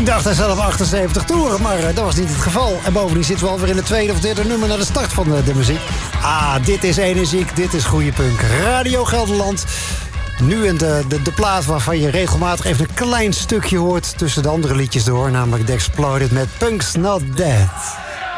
Ik dacht hij zelf 78 toeren, maar dat was niet het geval. En bovendien zitten we alweer in het tweede of derde nummer naar de start van de muziek. Dit is energiek, dit is goede punk. Radio Gelderland. Nu in de plaat waarvan je regelmatig even een klein stukje hoort tussen de andere liedjes door. Namelijk The Exploited met Punk's Not Dead.